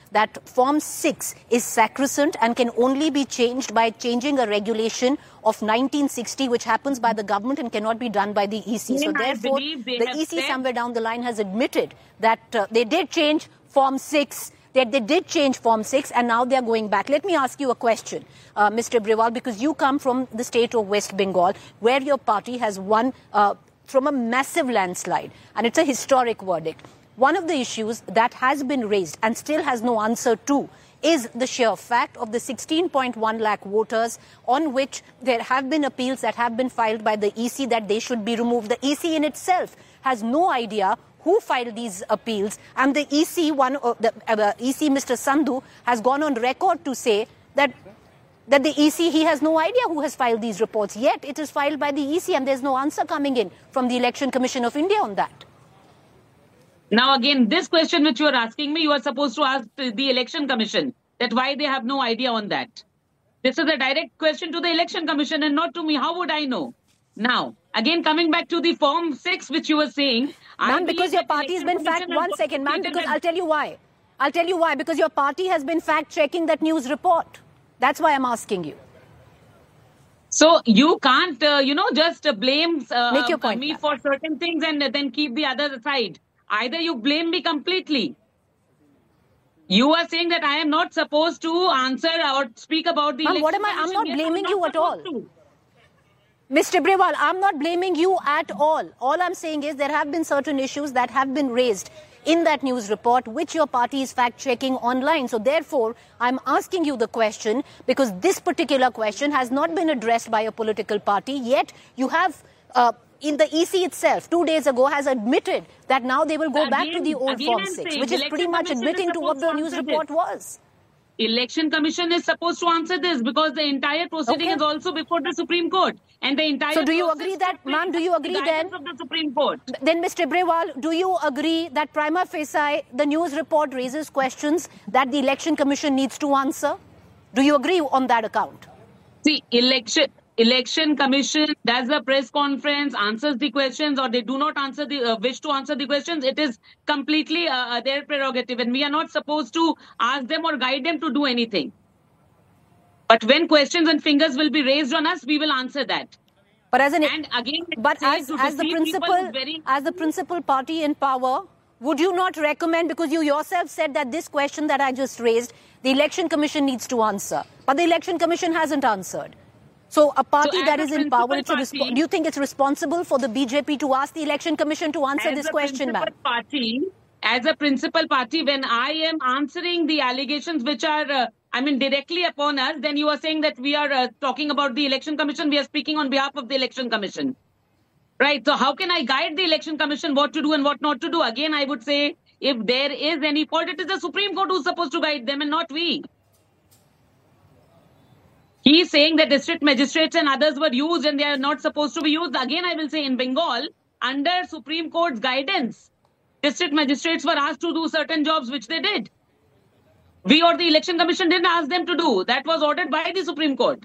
that Form 6 is sacrosanct and can only be changed by changing a regulation of 1960, which happens by the government and cannot be done by the EC. So therefore, the EC somewhere down the line has admitted that they did change Form 6, that they did change Form 6, and now they are going back. Let me ask you a question, Mr. Brewal, because you come from the state of West Bengal, where your party has won from a massive landslide, and it's a historic verdict. One of the issues that has been raised and still has no answer to is the sheer fact of the 16.1 lakh voters on which there have been appeals that have been filed by the EC that they should be removed. The EC in itself has no idea who filed these appeals, and the EC, EC, Mr. Sandhu, has gone on record to say that the EC, he has no idea who has filed these reports. Yet it is filed by the EC and there's no answer coming in from the Election Commission of India on that. Now, again, this question which you are asking me, you are supposed to ask the Election Commission that why they have no idea on that. This is a direct question to the Election Commission and not to me. How would I know? Now, again, coming back to the Form 6, which you were saying. Ma'am, because your party has been one second, ma'am, because I'll tell you why. I'll tell you why. Because your party has been fact-checking that news report. That's why I'm asking you. So you can't, just blame Make your point, me for certain things and then keep the other aside. Either you blame me completely. You are saying that I am not supposed to answer or speak about the election. What am I? I'm not blaming you at all. Mr. Brewal, I'm not blaming you at all. All I'm saying is there have been certain issues that have been raised in that news report, which your party is fact-checking online. So therefore, I'm asking you the question because this particular question has not been addressed by a political party. Yet you have, in the EC itself, 2 days ago, has admitted that now they will go back to the old Form 6, which is pretty much admitting to what the news report was. Election Commission is supposed to answer this because the entire proceeding is also before the Supreme Court. And the entire so do you agree that, ma'am, do you agree then? Of the Supreme Court. Then, Mr. Brewal, do you agree that prima facie the news report raises questions that the Election Commission needs to answer? Do you agree on that account? See, Election Commission does a press conference, answers the questions, or they do not answer the wish to answer the questions. It is completely their prerogative, and we are not supposed to ask them or guide them to do anything. But when questions and fingers will be raised on us, we will answer that. But as the principal party in power, would you not recommend, because you yourself said that this question that I just raised, the Election Commission needs to answer, but the Election Commission hasn't answered. So a party that is in power, do you think it's responsible for the BJP to ask the Election Commission to answer this question, ma'am? As a principal party, when I am answering the allegations which are, directly upon us, then you are saying that we are talking about the Election Commission. We are speaking on behalf of the Election Commission. Right. So how can I guide the Election Commission what to do and what not to do? Again, I would say if there is any fault, it is the Supreme Court who's supposed to guide them and not we. He is saying that district magistrates and others were used and they are not supposed to be used. Again, I will say in Bengal, under Supreme Court's guidance, district magistrates were asked to do certain jobs which they did. We or the Election Commission didn't ask them to do. That was ordered by the Supreme Court.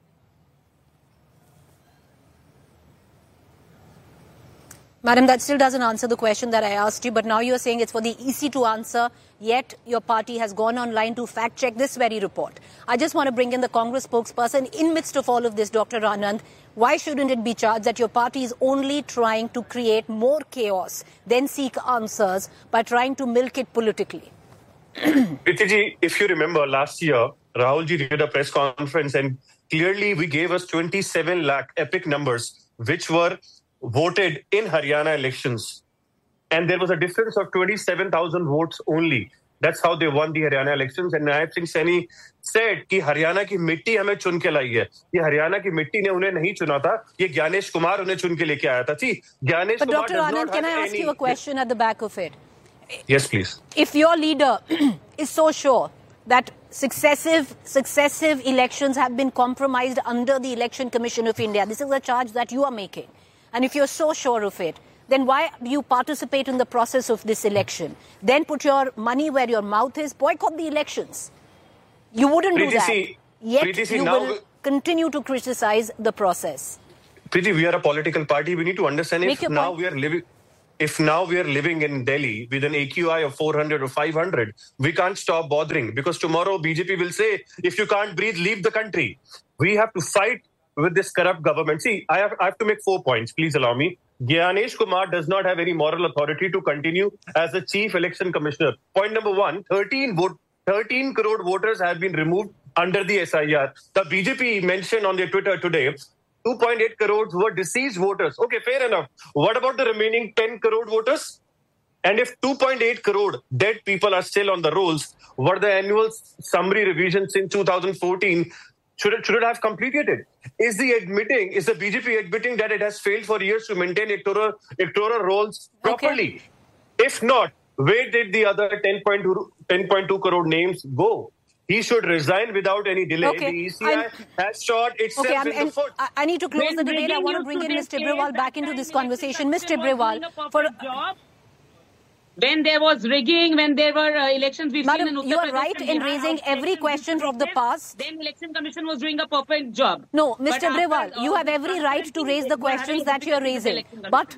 Madam, that still doesn't answer the question that I asked you, but now you're saying it's for the EC to answer, yet your party has gone online to fact-check this very report. I just want to bring in the Congress spokesperson in midst of all of this, Dr. Anand. Why shouldn't it be charged that your party is only trying to create more chaos than seek answers by trying to milk it politically? Preeti ji, if you remember last year, Rahul ji did a press conference and clearly we gave us 27 lakh epic numbers which were voted in Haryana elections. And there was a difference of 27,000 votes only. That's how they won the Haryana elections. And Naib Singh Saini said कि हरियाणा की मिट्टी हमें चुन के लाई है. ये हरियाणा की मिट्टी ने उन्हें नहीं चुना था. ये ज्ञानेश कुमार उन्हें चुन के लेके आया था. See, Gyanesh But Dr. Anand, can I ask you a question at the back of it? Yes, please. If your leader is so sure that successive elections have been compromised under the Election Commission of India, this is a charge that you are making. And if you're so sure of it, then why do you participate in the process of this election? Then put your money where your mouth is, boycott the elections. You wouldn't do that. Yet you will continue to criticize the process. Preeti, we are a political party. We need to understand if now we are living... if now we are living in Delhi with an AQI of 400 or 500, we can't stop bothering because tomorrow BJP will say, if you can't breathe, leave the country. We have to fight with this corrupt government. See, I have to make 4 points. Please allow me. Gyanesh Kumar does not have any moral authority to continue as the chief election commissioner. Point number one, 13 crore voters have been removed under the SIR. The BJP mentioned on their Twitter today, 2.8 crores were deceased voters. Okay, fair enough. What about the remaining 10 crore voters? And if 2.8 crore dead people are still on the rolls, what the annual summary revision since 2014 should it have completed it? Is the BJP admitting that it has failed for years to maintain electoral rolls properly? Okay. If not, where did the other 10.2 crore names go? He should resign without any delay. Okay. The ECI has shot itself in the foot. I need to close the debate. I want to bring in Ms. Tibrewal back into this conversation. Ms. Tibrewal, when there was rigging, when there were elections, we've seen in Uttar Pradesh. You are right in raising every question from the past. Then Election Commission was doing a perfect job. No, Mr. Tibrewal, you have every right to raise the questions that you are raising. But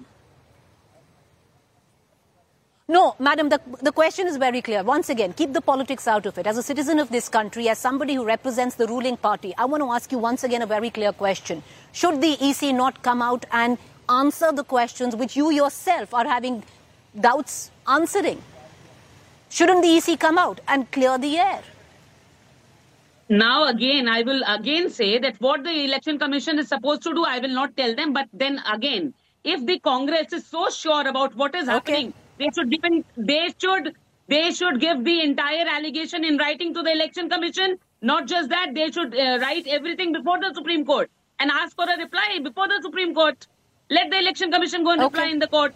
no, madam, the question is very clear. Once again, keep the politics out of it. As a citizen of this country, as somebody who represents the ruling party, I want to ask you once again a very clear question. Should the EC not come out and answer the questions which you yourself are having doubts answering? Shouldn't the EC come out and clear the air? Now again, I will again say that what the Election Commission is supposed to do, I will not tell them. But then again, if the Congress is so sure about what is happening, they should give the entire allegation in writing to the Election Commission. Not just that, they should write everything before the Supreme Court and ask for a reply before the Supreme Court. Let the Election Commission go and reply in the court.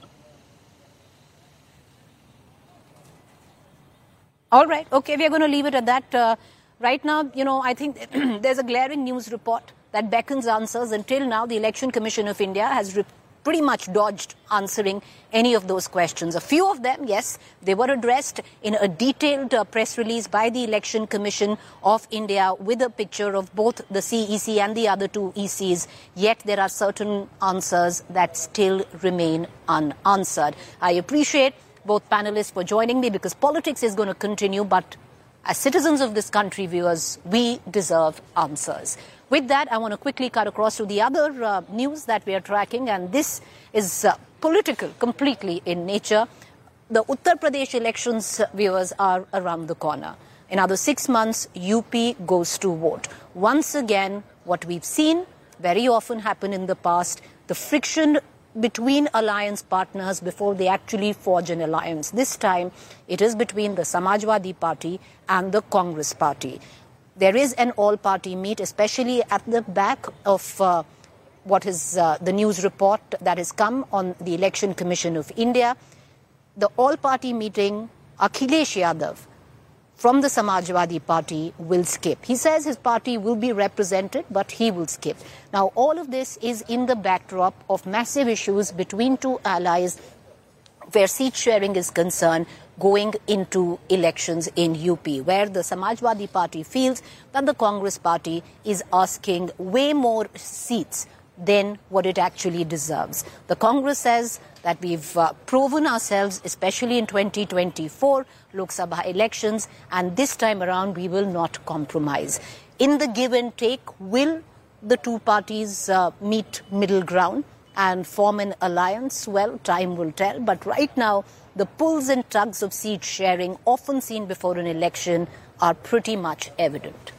All right. Okay, we are going to leave it at that. Right now, I think there's a glaring news report that beckons answers. Until now, the Election Commission of India has pretty much dodged answering any of those questions. A few of them, yes, they were addressed in a detailed press release by the Election Commission of India with a picture of both the CEC and the other two ECs. Yet there are certain answers that still remain unanswered. I appreciate both panelists for joining me because politics is going to continue, but as citizens of this country, viewers, we deserve answers. With that, I want to quickly cut across to the other news that we are tracking, and this is political completely in nature. The Uttar Pradesh elections, viewers, are around the corner. In another 6 months, UP goes to vote. Once again, what we've seen very often happen in the past, the friction between alliance partners before they actually forge an alliance. This time, it is between the Samajwadi Party and the Congress Party. There is an all-party meet, especially at the back of what is the news report that has come on the Election Commission of India. The all-party meeting, Akhilesh Yadav from the Samajwadi Party will skip. He says his party will be represented, but he will skip. Now, all of this is in the backdrop of massive issues between two allies where seat sharing is concerned going into elections in UP, where the Samajwadi Party feels that the Congress Party is asking way more seats than what it actually deserves. The Congress says that we've proven ourselves, especially in 2024 Lok Sabha elections, and this time around we will not compromise. In the give and take, will the two parties meet middle ground and form an alliance? Well, time will tell. But right now, the pulls and tugs of seat sharing, often seen before an election, are pretty much evident.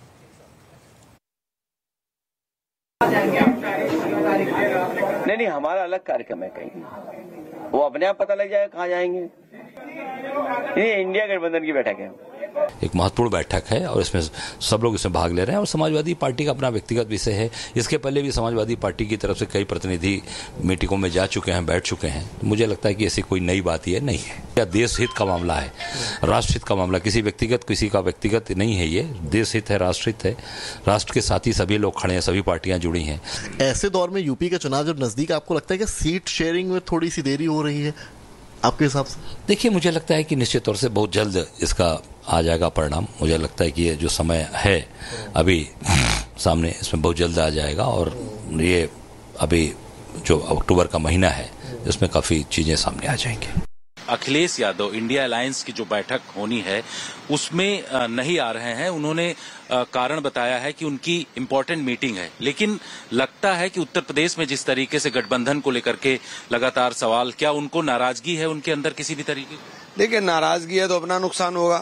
नहीं हमारा अलग कार्यक्रम है कहीं वो अपने आप पता लग जाएगा कहाँ जाएंगे ये इंडिया गठबंधन की बैठक है एक महत्वपूर्ण बैठक है और इसमें सब लोग इसमें भाग ले रहे हैं और समाजवादी पार्टी का अपना व्यक्तिगत विषय है। इसके पहले भी समाजवादी पार्टी की तरफ से कई प्रतिनिधि मीटिंगों में जा चुके हैं, बैठ चुके हैं। मुझे लगता है कि ऐसी कोई नई बात ये नहीं है। यह देश हित का मामला है, राष्ट्रहित का मामला, किसी का व्यक्तिगत नहीं है। ये देश हित है, राष्ट्रहित है। राष्ट्र के साथ ही सभी लोग खड़े हैं, सभी पार्टियां जुड़ी हैं। ऐसे दौर में यूपी का चुनाव जब नजदीक, आपको लगता है कि सीट शेयरिंग में थोड़ी सी देरी हो रही है आपके हिसाब से? देखिए, मुझे लगता है कि निश्चित तौर से बहुत जल्द इसका आ जाएगा परिणाम। मुझे लगता है कि ये जो समय है अभी सामने, इसमें बहुत जल्द आ जाएगा और ये अभी जो अक्टूबर का महीना है इसमें काफ़ी चीज़ें सामने आ जाएंगी। अखिलेश यादव इंडिया अलायंस की जो बैठक होनी है उसमें नहीं आ रहे हैं। उन्होंने कारण बताया है कि उनकी इम्पोर्टेंट मीटिंग है, लेकिन लगता है कि उत्तर प्रदेश में जिस तरीके से गठबंधन को लेकर के लगातार सवाल, क्या उनको नाराजगी है उनके अंदर किसी भी तरीके की? देखिए, नाराजगी है तो अपना नुकसान होगा।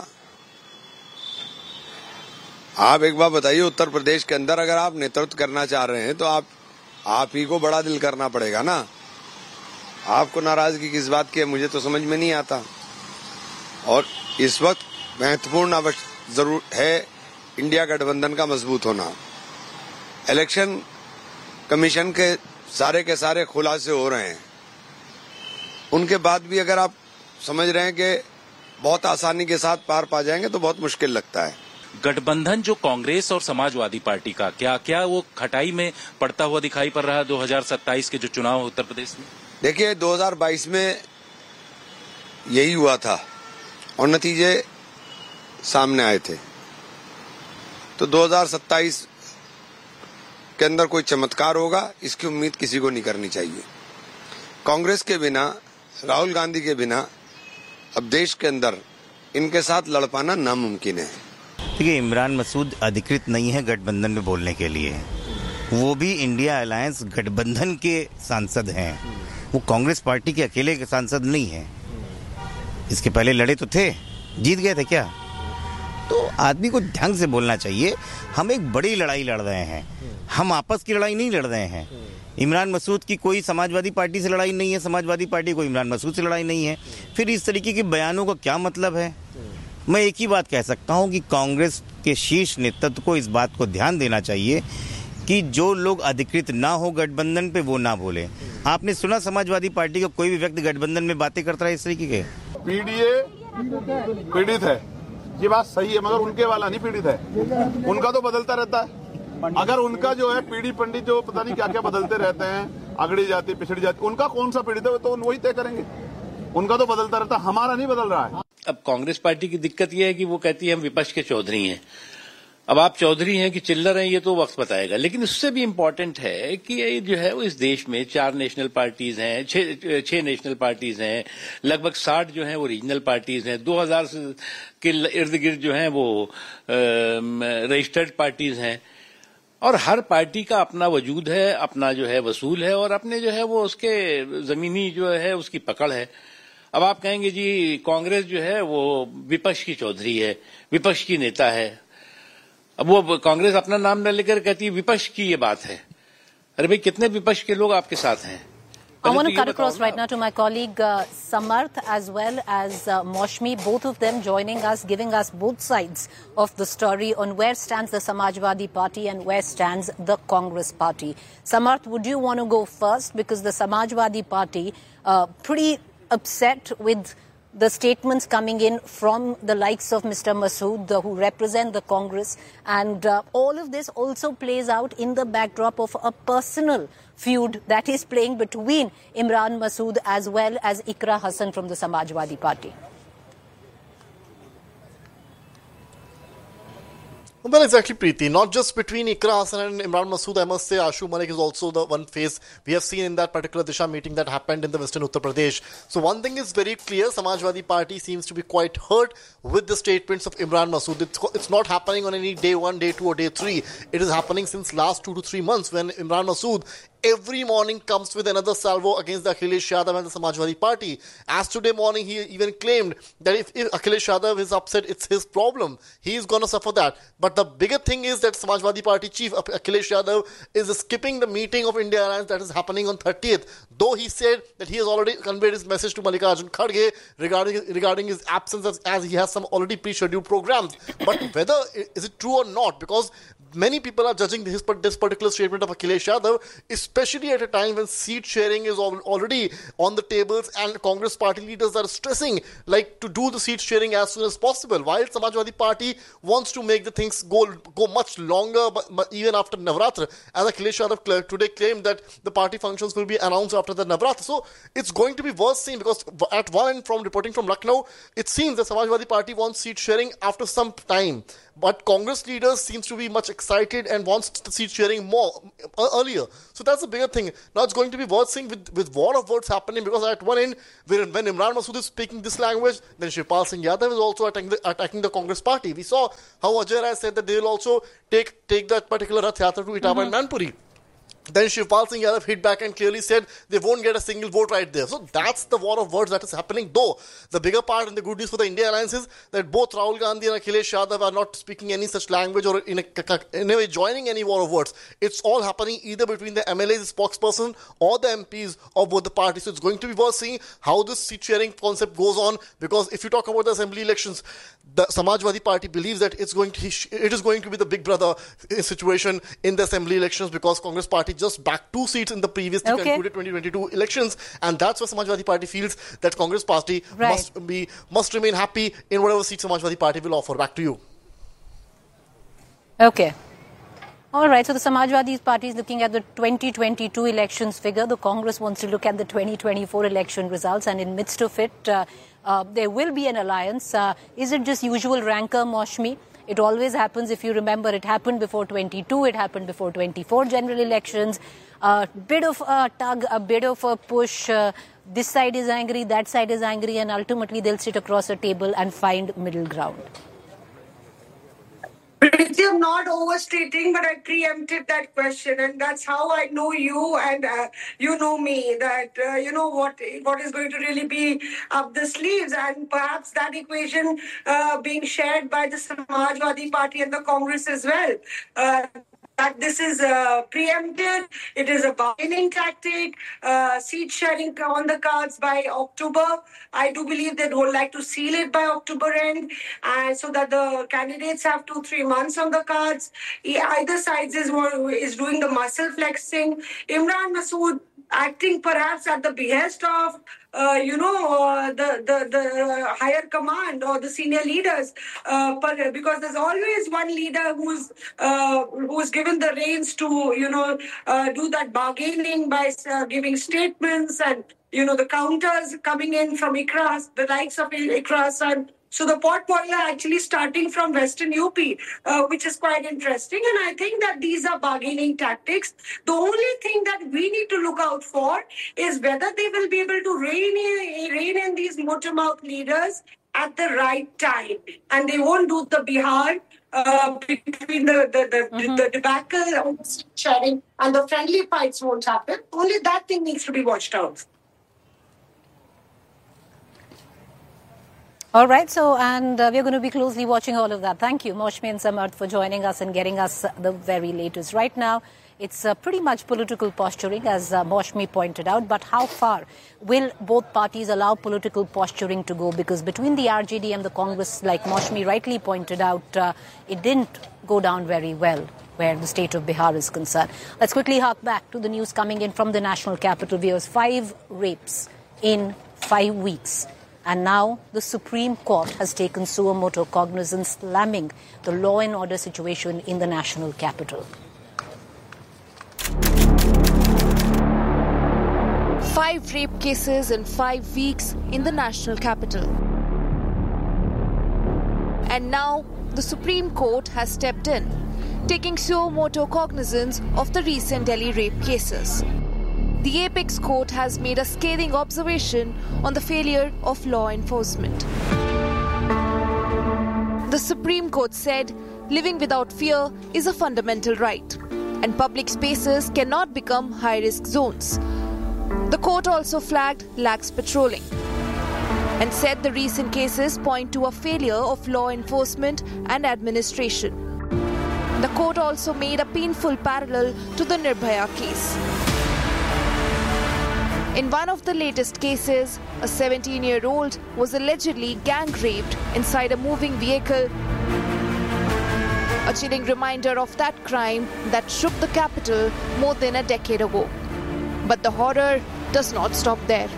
आप एक बार बताइए, उत्तर प्रदेश के अंदर अगर आप नेतृत्व करना चाह रहे हैं तो आप ही को बड़ा दिल करना पड़ेगा ना। आपको नाराजगी किस बात की है, मुझे तो समझ में नहीं आता। और इस वक्त महत्वपूर्ण जरूर है इंडिया गठबंधन का मजबूत होना। इलेक्शन कमीशन के सारे खुलासे हो रहे हैं, उनके बाद भी अगर आप समझ रहे हैं कि बहुत आसानी के साथ पार पा जाएंगे तो बहुत मुश्किल लगता है। गठबंधन जो कांग्रेस और समाजवादी पार्टी का, क्या वो खटाई में पड़ता हुआ दिखाई पड़ रहा है 2027 के जो चुनाव उत्तर प्रदेश में? देखिए, 2022 में यही हुआ था और नतीजे सामने आए थे। तो 2027 के अंदर कोई चमत्कार होगा, इसकी उम्मीद किसी को नहीं करनी चाहिए। कांग्रेस के बिना, राहुल गांधी के बिना अब देश के अंदर इनके साथ लड़ पाना नामुमकिन है। देखिए, इमरान मसूद अधिकृत नहीं है गठबंधन में बोलने के लिए। वो भी इंडिया अलायंस गठबंधन के सांसद हैं, वो कांग्रेस पार्टी के अकेले के सांसद नहीं हैं। इसके पहले लड़े तो थे, जीत गए थे क्या? तो आदमी को ढंग से बोलना चाहिए। हम एक बड़ी लड़ाई लड़ रहे हैं, हम आपस की लड़ाई नहीं लड़ रहे हैं। इमरान मसूद की कोई समाजवादी पार्टी से लड़ाई नहीं है, समाजवादी पार्टी कोई इमरान मसूद से लड़ाई नहीं है। फिर इस तरीके के बयानों का क्या मतलब है? मैं एक ही बात कह सकता हूं कि कांग्रेस के शीर्ष नेतृत्व को इस बात को ध्यान देना चाहिए कि जो लोग अधिकृत ना हो गठबंधन पे वो ना बोले। आपने सुना समाजवादी पार्टी का कोई भी व्यक्ति गठबंधन में बातें करता है इस तरीके के? पीडीए पीड़ित है, ये बात सही है, मगर उनके वाला नहीं पीड़ित है। उनका तो बदलता रहता है। अगर उनका जो है पीढ़ी पंडित जो पता नहीं क्या क्या बदलते रहते हैं, अगड़ी जाती पिछड़ी जाती, उनका कौन सा पीड़ित है तो वही तय करेंगे। उनका तो बदलता रहता, हमारा नहीं बदल रहा है। अब कांग्रेस पार्टी की दिक्कत यह है कि वो कहती है हम विपक्ष के चौधरी हैं। अब आप चौधरी हैं कि चिल्लर हैं ये तो वक्त बताएगा, लेकिन उससे भी इम्पोर्टेंट है कि ये जो है वो इस देश में 4 नेशनल पार्टीज हैं, 6 नेशनल पार्टीज हैं, लगभग 60 जो हैं वो रीजनल पार्टीज हैं, 2000 के इर्द गिर्द जो हैं वो रजिस्टर्ड पार्टीज हैं, और हर पार्टी का अपना वजूद है, अपना जो है वसूल है, और अपने जो है वो उसके जमीनी जो है उसकी पकड़ है। अब आप कहेंगे जी कांग्रेस जो है वो विपक्ष की चौधरी है, विपक्ष की नेता है। अब वो कांग्रेस अपना नाम न लेकर कहती है विपक्ष की ये बात है। अरे भाई, कितने विपक्ष के लोग आपके साथ हैं? I want to cut across right now to my colleague Samarth as well as Maushmi, both of them joining us, giving us both sides of the story on where stands the Samajwadi Party and where stands the Congress Party. Samarth, would you want to go first? Because the Samajwadi Party pretty upset with the statements coming in from the likes of Mr. Masood, who represent the Congress, and all of this also plays out in the backdrop of a personal feud that is playing between Imran Masood as well as Iqra Hasan from the Samajwadi Party. Well, exactly, Preeti. Not just between Iqra Hasan and Imran Masood, I must say Ashu Malik is also the one face we have seen in that particular Disha meeting that happened in the Western Uttar Pradesh. So one thing is very clear, Samajwadi Party seems to be quite hurt with the statements of Imran Masood. It's not happening on any day 1, day 2 or day 3. It is happening since last 2 to 3 months when Imran Masood every morning comes with another salvo against the Akhilesh Yadav and the Samajwadi Party. As today morning, he even claimed that if Akhilesh Yadav is upset, it's his problem. He is going to suffer that. But the bigger thing is that Samajwadi Party chief Akhilesh Yadav is skipping the meeting of India Alliance that is happening on 30th. Though he said that he has already conveyed his message to Mallikarjun Kharge regarding his absence as he has some already pre-scheduled programs. But whether is it true or not, because many people are judging this particular statement of Akhilesh Yadav, especially at a time when seat sharing is already on the tables and Congress party leaders are stressing like to do the seat sharing as soon as possible, while Samajwadi Party wants to make the things go much longer, but even after Navratra, as Akhilesh Yadav today claimed that the party functions will be announced after the Navratra. So it's going to be worse seen, because at one end, from reporting from Lucknow, it seems the Samajwadi Party wants seat sharing after some time. But Congress leaders seems to be much excited and wants to see cheering more earlier. So that's a bigger thing. Now it's going to be worth seeing with war of words happening, because at one end, when Imran Masood is speaking this language, then Shivpal Singh Yadav is also attacking the Congress party. We saw how Ajay Rai said that they will also take that particular Rath Yatra to Etawah and Manpuri. Then Shivpal Singh Yadav hit back and clearly said they won't get a single vote right there. So that's the war of words that is happening. Though the bigger part and the good news for the India Alliance is that both Rahul Gandhi and Akhilesh Yadav are not speaking any such language or in a way joining any war of words. It's all happening either between the MLA's spokesperson or the MPs of both the parties. So it's going to be worth seeing how this seat sharing concept goes on, because if you talk about the assembly elections, the Samajwadi Party believes that it is going to be the big brother situation in the assembly elections, because Congress Party just backed 2 seats in the previously concluded 2022 elections, and that's why Samajwadi Party feels that Congress Party must remain happy in whatever seat Samajwadi Party will offer. Back to you. Okay. All right, so the Samajwadi Party is looking at the 2022 elections figure. The Congress wants to look at the 2024 election results, and in midst of it, there will be an alliance. Is it just usual rancor, Maushmi? It always happens. If you remember, it happened before 22, it happened before 24 general elections. A bit of a tug, a bit of a push. This side is angry, that side is angry, and ultimately they'll sit across a table and find middle ground. I'm not overstating, but I preempted that question, and that's how I know you and you know me, that you know what is going to really be up the sleeves, and perhaps that equation being shared by the Samajwadi Party and the Congress as well. That this is preempted, it is a bargaining tactic, seat sharing on the cards by October. I do believe they would like to seal it by October end, and so that the candidates have 2-3 months on the cards. Either side is doing the muscle flexing. Imran Masood acting perhaps at the behest of the higher command or the senior leaders, because there's always one leader who's given the reins to do that bargaining by giving statements, and the counters coming in from ICRA, the likes of ICRA, and so the pot boiler actually starting from Western UP, which is quite interesting. And I think that these are bargaining tactics. The only thing that we need to look out for is whether they will be able to rein in these motor-mouth leaders at the right time. And they won't do the bihar between the debacle of sharing, and the friendly fights won't happen. Only that thing needs to be watched out. All right, and we're going to be closely watching all of that. Thank you, Maushmi and Samarth, for joining us and getting us the very latest. Right now, it's pretty much political posturing, as Maushmi pointed out. But how far will both parties allow political posturing to go? Because between the RJD and the Congress, like Maushmi rightly pointed out, it didn't go down very well where the state of Bihar is concerned. Let's quickly hark back to the news coming in from the national capital. Viewers, 5 rapes in 5 weeks. And now the Supreme Court has taken suo motu cognizance, slamming the law and order situation in the national capital. 5 rape cases in 5 weeks in the national capital. And now the Supreme Court has stepped in, taking suo motu cognizance of the recent Delhi rape cases. The apex court has made a scathing observation on the failure of law enforcement. The Supreme Court said living without fear is a fundamental right, and public spaces cannot become high-risk zones. The court also flagged lax patrolling and said the recent cases point to a failure of law enforcement and administration. The court also made a painful parallel to the Nirbhaya case. In one of the latest cases, a 17-year-old was allegedly gang-raped inside a moving vehicle. A chilling reminder of that crime that shook the capital more than a decade ago. But the horror does not stop there.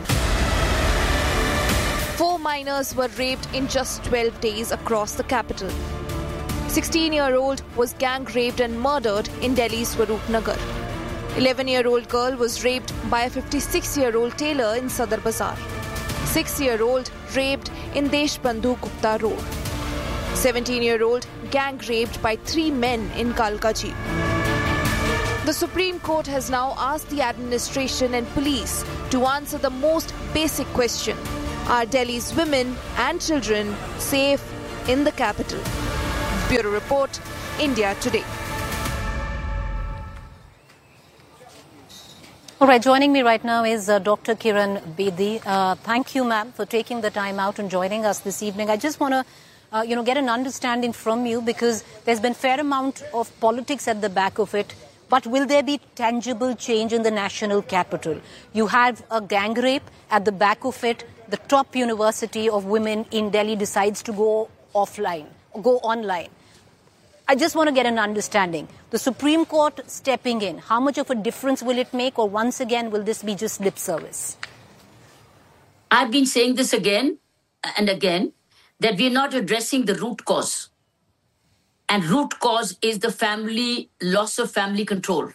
4 minors were raped in just 12 days across the capital. 16-year-old was gang-raped and murdered in Delhi's Swaroop Nagar. 11-year-old girl was raped by a 56-year-old tailor in Sadar Bazaar. 6-year-old raped in Deshbandhu Gupta Road. 17-year-old gang raped by 3 men in Kalkaji. The Supreme Court has now asked the administration and police to answer the most basic question: are Delhi's women and children safe in the capital? Bureau Report, India Today. All right, joining me right now is Dr. Kiran Bedi. Thank you, ma'am, for taking the time out and joining us this evening. I just want to, get an understanding from you, because there's been fair amount of politics at the back of it. But will there be tangible change in the national capital? You have a gang rape at the back of it. The top university of women in Delhi decides to go online. I just want to get an understanding. The Supreme Court stepping in, how much of a difference will it make, or once again will this be just lip service? I've been saying this again and again, that we are not addressing the root cause. And root cause is the loss of family control.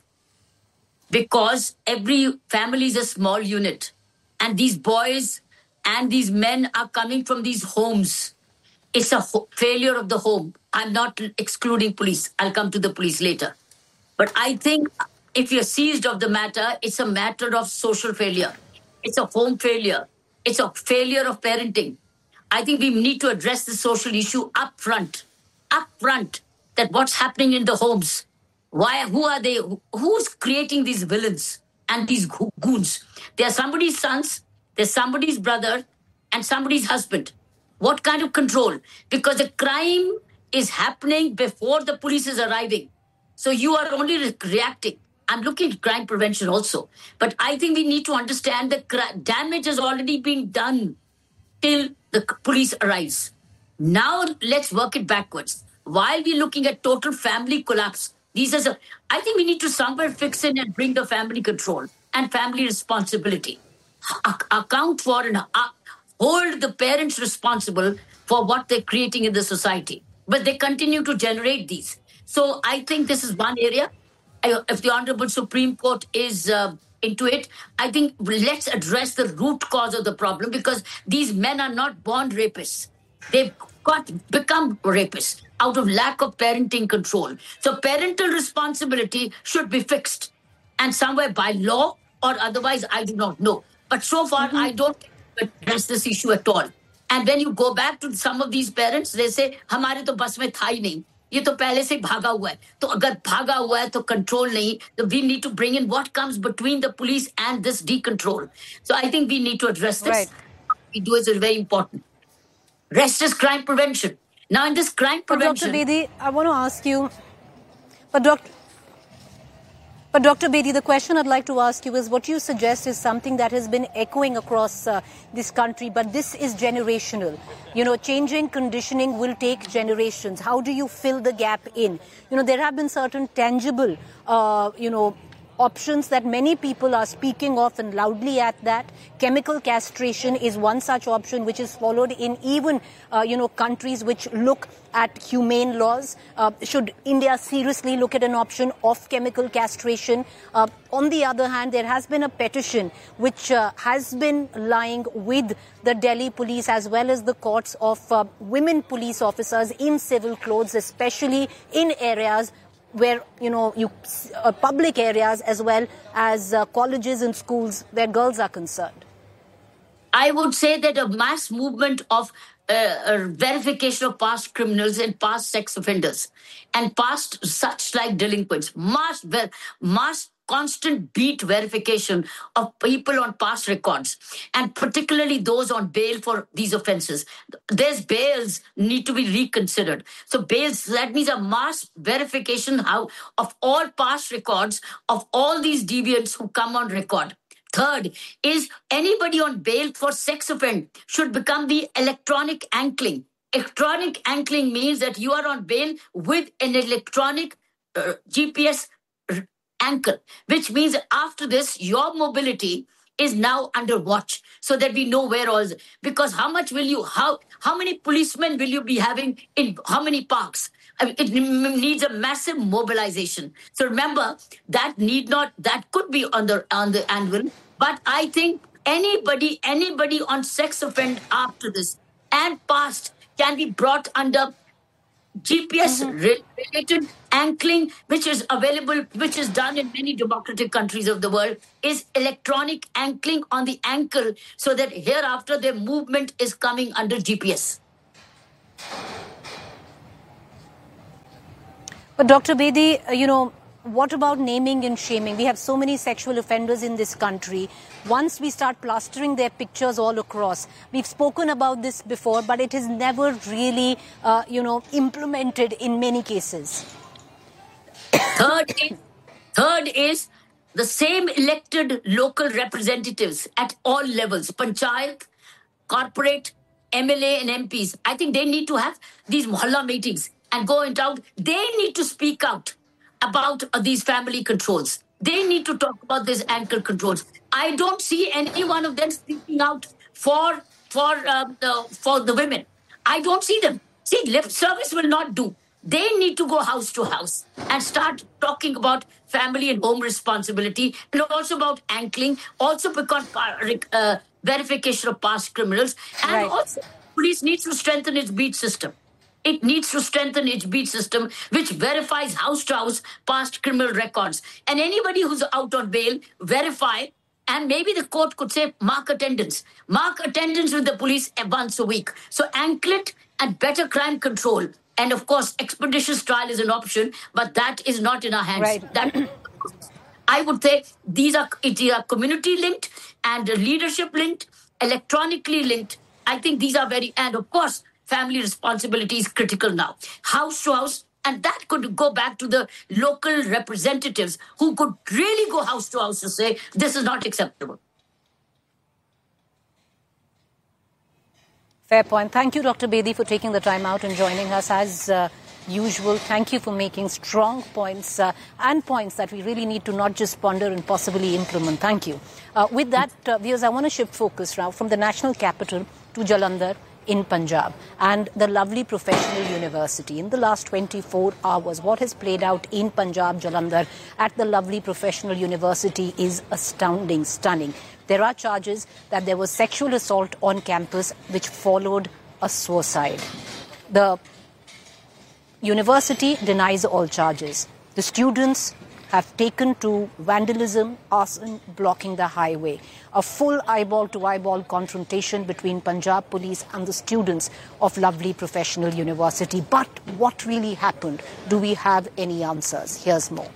Because every family is a small unit. And these boys and these men are coming from these homes. It's a failure of the home. I'm not excluding police. I'll come to the police later. But I think if you're seized of the matter, it's a matter of social failure. It's a home failure. It's a failure of parenting. I think we need to address the social issue up front, that what's happening in the homes. Who are they? Who's creating these villains and these goons? They're somebody's sons, they're somebody's brother, and somebody's husband. What kind of control? Because the crime is happening before the police is arriving. So you are only reacting. I'm looking at crime prevention also. But I think we need to understand that damage has already been done till the police arrives. Now let's work it backwards. While we're looking at total family collapse, I think we need to somewhere fix in and bring the family control and family responsibility. Account for and hold the parents responsible for what they're creating in the society. But they continue to generate these. So I think this is one area. If the Honorable Supreme Court is into it, I think let's address the root cause of the problem, because these men are not born rapists. They've become rapists out of lack of parenting control. So parental responsibility should be fixed. And somewhere by law or otherwise, I do not know. But so far, I don't address this issue at all. And when you go back to some of these parents, they say, हमारे तो बस में था ही नहीं. ये तो पहले से भागा हुआ है. तो अगर भागा हुआ है तो control नहीं. We need to bring in what comes between the police and this decontrol. So I think we need to address this. Right. What we do is very important. Rest is crime prevention. Now in this crime prevention... But Dr. Bedi, I want to ask you... But Dr. Bedi, the question I'd like to ask you is, what you suggest is something that has been echoing across this country, but this is generational. Changing conditioning will take generations. How do you fill the gap in? There have been certain tangible, options that many people are speaking of and loudly at that. Chemical castration is one such option which is followed in even, countries which look at humane laws. Should India seriously look at an option of chemical castration? On the other hand, there has been a petition which has been lying with the Delhi police as well as the courts of women police officers in civil clothes, especially in areas where, public areas as well as colleges and schools where girls are concerned. I would say that a mass movement of verification of past criminals and past sex offenders and past such like delinquents, mass constant beat verification of people on past records, and particularly those on bail for these offenses. Their bails need to be reconsidered. So bails, that means a mass verification of all past records of all these deviants who come on record. Third is anybody on bail for sex offense should become the electronic ankling. Electronic ankling means that you are on bail with an electronic GPS ankle, which means after this, your mobility is now under watch so that we know where all, because how many policemen will you be having in how many parks? It needs a massive mobilization. So remember, that could be on the anvil. But I think anybody on sex offense after this and past can be brought under GPS-related ankling, which is available, which is done in many democratic countries of the world, is electronic ankling on the ankle so that hereafter their movement is coming under GPS. But Dr. Bedi, what about naming and shaming? We have so many sexual offenders in this country. Once we start plastering their pictures all across, we've spoken about this before, but it is never really, implemented in many cases. Third is the same elected local representatives at all levels, panchayat, corporate, MLA and MPs. I think they need to have these mohalla meetings and go out. They need to speak out about these family controls. They need to talk about these ankle controls. I don't see any one of them speaking out for the women. I don't see them. See, lip service will not do. They need to go house to house and start talking about family and home responsibility, and also about ankling, also because verification of past criminals, and also police needs to strengthen its beat system. It needs to strengthen its beat system, which verifies house to house past criminal records. And anybody who's out on bail, verify, and maybe the court could say mark attendance. Mark attendance with the police once a week. So anklet and better crime control. And of course, expeditious trial is an option, but that is not in our hands. Right. That, I would say these are community linked and leadership linked, electronically linked. I think these are and of course, family responsibility is critical now. House to house, and that could go back to the local representatives who could really go house to house to say, this is not acceptable. Fair point. Thank you, Dr. Bedi, for taking the time out and joining us as usual. Thank you for making strong points and points that we really need to not just ponder and possibly implement. Thank you. With that, viewers, I want to shift focus now from the national capital to Jalandhar in Punjab and the lovely professional university. In the last 24 hours, what has played out in Punjab, Jalandhar, at the lovely professional university is astounding, stunning. There are charges that there was sexual assault on campus which followed a suicide. The university denies all charges. The students have taken to vandalism, arson, blocking the highway. A full eyeball-to-eyeball confrontation between Punjab police and the students of lovely professional university. But what really happened? Do we have any answers? Here's more.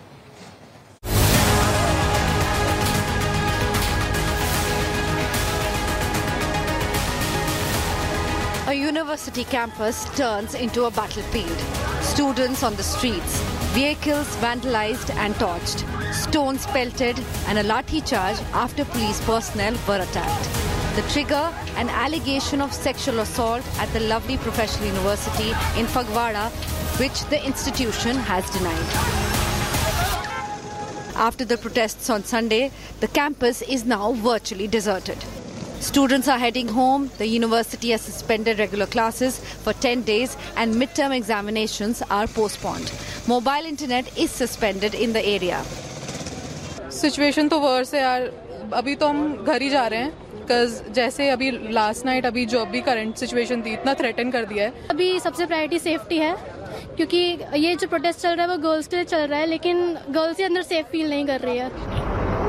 A university campus turns into a battlefield. Students on the streets, vehicles vandalized and torched, stones pelted, and a lathi charge after police personnel were attacked. The trigger, an allegation of sexual assault at the lovely professional university in Phagwara, which the institution has denied. After the protests on Sunday, the campus is now virtually deserted. Students are heading home. The university has suspended regular classes for 10 days and midterm examinations are postponed. Mobile internet is suspended in the area. Situation तो worse है यार. अभी तो हम घर ही जा रहे हैं. Because जैसे अभी last night अभी जो अभी current situation थी इतना threaten कर दिया है. अभी सबसे priority safety है. क्योंकि ये जो protest चल रहा है वो girls के लिए चल रहा है लेकिन girls के अंदर safe feel नहीं कर रही है.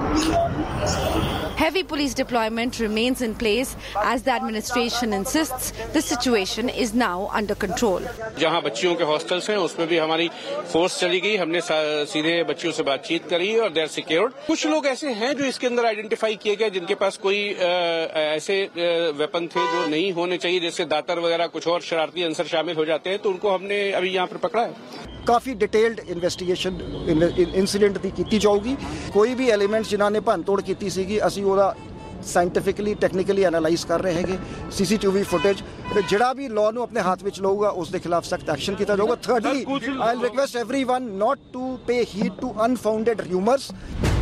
Heavy police deployment remains in place as the administration insists the situation is now under control. जहां बच्चियों के हॉस्टल्स हैं उसमें भी हमारी फोर्स चली गई. हमने सीधे बच्चियों से बातचीत करी और दे आर सिक्योर्ड. कुछ लोग ऐसे हैं जो इसके अंदर आइडेंटिफाई किए गए जिनके पास कोई ऐसे वेपन थे जो नहीं होने चाहिए, जैसे दातर वगैरह कुछ और शरारती अंसर शामिल हो जाते हैं, तो उनको हमने अभी यहाँ पर पकड़ा है. काफ़ी डिटेल्ड इन्वेस्टिगेशन इंसीडेंट की ਕੀਤੀ ਜਾਊਗੀ. ਕੋਈ ਵੀ ਐਲੀਮੈਂਟਸ ਜਿਨ੍ਹਾਂ ਨੇ ਭੰਨਤੋੜ ਕੀਤੀ ਸੀਗੀ ਅਸੀਂ ਉਹਦਾ ਸਾਇੰਟੀਫਿਕਲੀ ਟੈਕਨੀਕਲੀ ਐਨਾਲਾਈਜ਼ ਕਰ ਰਹੇ ਹੈਗੇ. ਸੀਸੀਟੀਵੀ ਫੁਟੇਜ ਤੇ ਜਿਹੜਾ ਵੀ ਲਾਅ ਨੂੰ ਆਪਣੇ ਹੱਥ ਵਿੱਚ ਲਊਗਾ ਉਸ ਦੇ ਖਿਲਾਫ ਸਖਤ ਐਕਸ਼ਨ ਕੀਤਾ ਜਾਊਗਾ. Thirdly I will request everyone not to pay heed to unfounded rumors.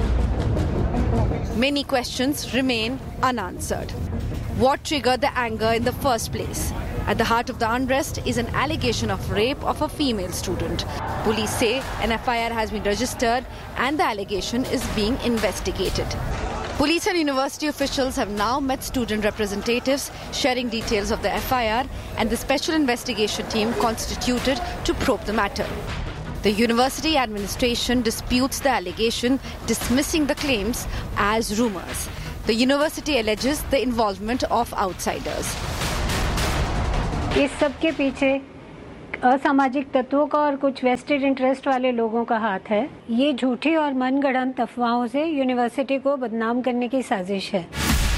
Many questions remain unanswered. What triggered the anger in the first place? At the heart of the unrest is an allegation of rape of a female student. Police say an FIR has been registered and the allegation is being investigated. Police and university officials have now met student representatives, sharing details of the FIR and the special investigation team constituted to probe the matter. The university administration disputes the allegation, dismissing the claims as rumors. The university alleges the involvement of outsiders. इस सब के पीछे असामाजिक तत्वों का और कुछ vested interest वाले लोगों का हाथ है। ये झूठी और मनगढ़ंत अफवाहों से यूनिवर्सिटी को बदनाम करने की साजिश है।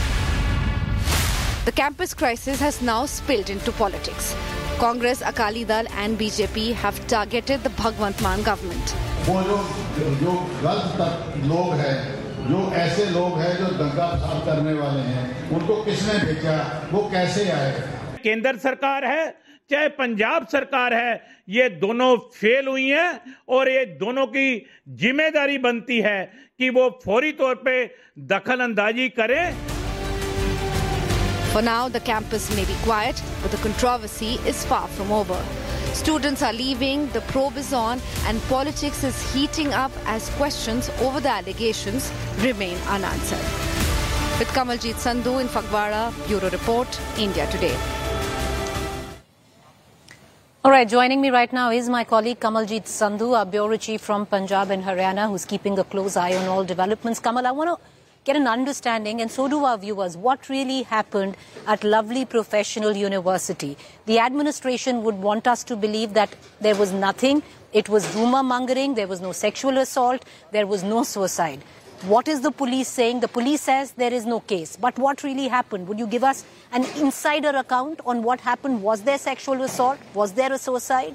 The campus crisis has now spilled into politics. Congress, Akali Dal and BJP have targeted the Bhagwant Mann government. वो जो गलत लोग हैं, जो ऐसे लोग हैं जो दंगा फसाद करने वाले हैं, उनको किसने भेजा, वो कैसे आए? केंद्र सरकार है चाहे पंजाब सरकार है, ये दोनों फेल हुई हैं और ये दोनों की जिम्मेदारी बनती है कि वो फौरी तौर पे दखल अंदाजी करें। For now, the campus may be quiet, but the controversy is far from over. Students are leaving, the probe is on, and politics is heating up as questions over the allegations remain unanswered. With Kamaljit Sandhu in Phagwara, Bureau Report, India Today. All right, joining me right now is my colleague Kamaljit Sandhu, our bureau chief from Punjab and Haryana, who's keeping a close eye on all developments. Kamal, I want to get an understanding, and so do our viewers, what really happened at Lovely Professional University. The administration would want us to believe that there was nothing, it was rumour mongering, there was no sexual assault, there was no suicide. What is the police saying? The police says there is no case. But what really happened? Would you give us an insider account on what happened? Was there sexual assault? Was there a suicide?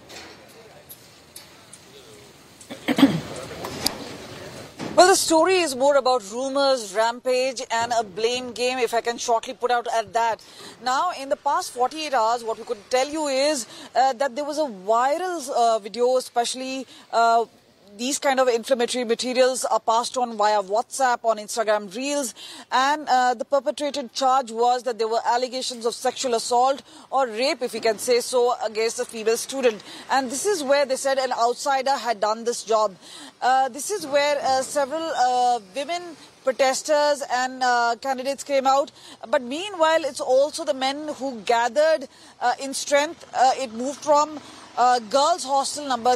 Well, the story is more about rumors, rampage and a blame game, if I can shortly put out at that. Now, in the past 48 hours, what we could tell you is that there was a viral video, especially these kind of inflammatory materials are passed on via WhatsApp, on Instagram Reels, and the perpetrated charge was that there were allegations of sexual assault or rape, if you can say so, against a female student. And this is where they said an outsider had done this job. This is where several women protesters and candidates came out. But meanwhile, it's also the men who gathered in strength. It moved from girls hostel number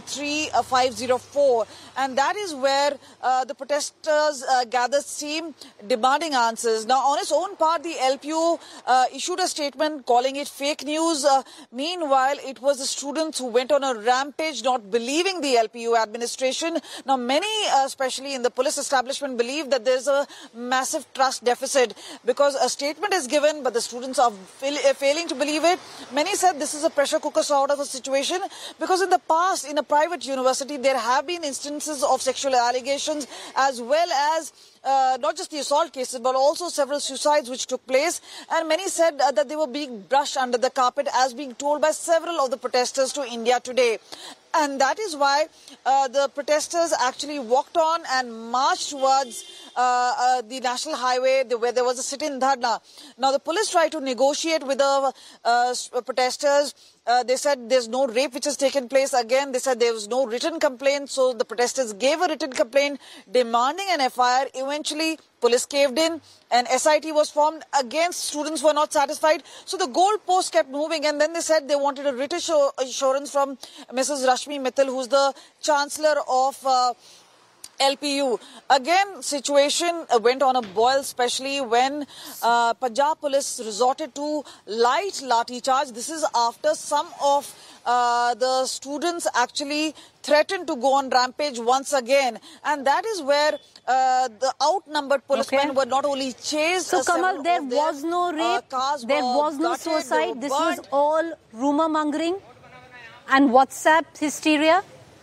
3504, and that is where the protesters gathered steam demanding answers. Now, on its own part, the LPU issued a statement calling it fake news. Meanwhile, it was the students who went on a rampage, not believing the LPU administration. Now, many, especially in the police establishment, believe that there's a massive trust deficit because a statement is given, but the students are failing to believe it. Many said this is a pressure cooker sort of a situation, because in the past, in a private university, there have been instances of sexual allegations as well as not just the assault cases, but also several suicides which took place. And many said that they were being brushed under the carpet, as being told by several of the protesters to India Today. And that is why the protesters actually walked on and marched towards the national highway where there was a sit-in dharna. Now, the police tried to negotiate with the protesters. They said there's no rape which has taken place. Again, they said there was no written complaint. So the protesters gave a written complaint demanding an FIR. Eventually, police caved in. An SIT was formed. Again, students were not satisfied. So the goalpost kept moving. And then they said they wanted a written assurance from Mrs. Rashmi Mittal, who's the Chancellor of LPU. Again, situation went on a boil, especially when Punjab police resorted to light lathi charge. This is after some of the students actually threatened to go on rampage once again. And that is where the outnumbered policemen were not only chased. So, Kamal, there was no rape, there was no suicide. This was all rumour mongering and WhatsApp hysteria.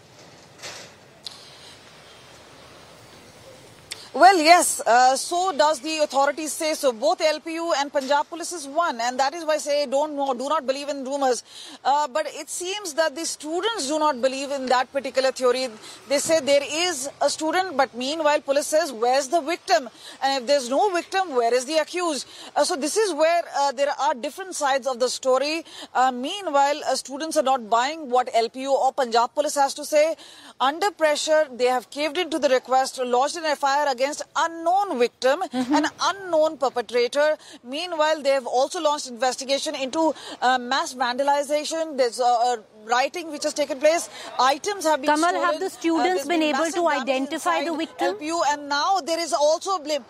Well, yes, so does the authorities say. So both LPU and Punjab police is one, and that is why I say do not believe in rumours. But it seems that the students do not believe in that particular theory. They say there is a student, but meanwhile police says where's the victim? And if there's no victim, where is the accused? So this is where there are different sides of the story. Meanwhile, students are not buying what LPU or Punjab police has to say. Under pressure, they have caved into the request, lodged an FIR against against unknown victim, an unknown perpetrator. Meanwhile, they have also launched investigation into mass vandalization. There's rioting which has taken place. Items have been Kamal, stolen. have the students been able to identify the victim? LPU, and now there is also a blame.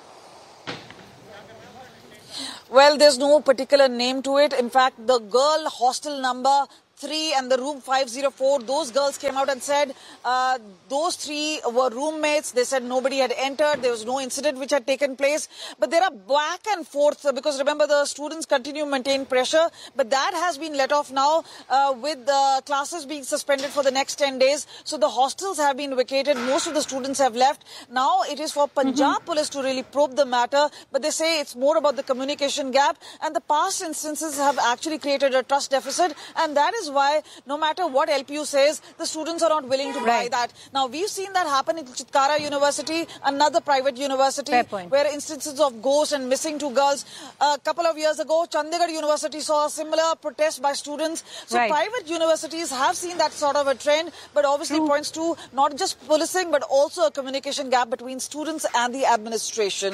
Well, there's no particular name to it. In fact, the girl hostel number 3 and the room 504, those girls came out and said those 3 were roommates. They said nobody had entered. There was no incident which had taken place. But there are back and forth because remember the students continue to maintain pressure. But that has been let off now with the classes being suspended for the next 10 days. So the hostels have been vacated. Most of the students have left. Now it is for Punjab police to really probe the matter. But they say it's more about the communication gap. And the past instances have actually created a trust deficit. And that is why no matter what LPU says, the students are not willing to buy that. Now, we've seen that happen in Chitkara University, another private university, where instances of ghosts and missing 2 girls. A couple of years ago, Chandigarh University saw a similar protest by students. So private universities have seen that sort of a trend, but obviously points to not just policing, but also a communication gap between students and the administration.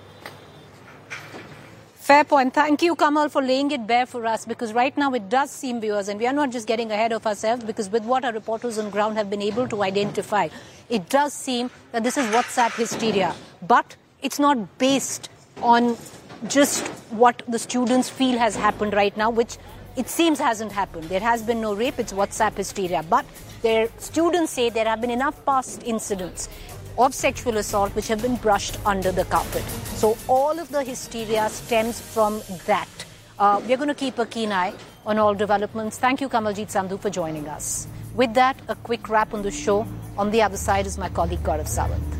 Fair point. Thank you, Kamal, for laying it bare for us, because right now it does seem, viewers, and we are not just getting ahead of ourselves, because with what our reporters on ground have been able to identify, it does seem that this is WhatsApp hysteria. But it's not based on just what the students feel has happened right now, which it seems hasn't happened. There has been no rape, it's WhatsApp hysteria. But their students say there have been enough past incidents of sexual assault which have been brushed under the carpet. So all of the hysteria stems from that. We're going to keep a keen eye on all developments. Thank you, Kamaljeet Sandhu, for joining us. With that, a quick wrap on the show. On the other side is my colleague Gaurav Sawant.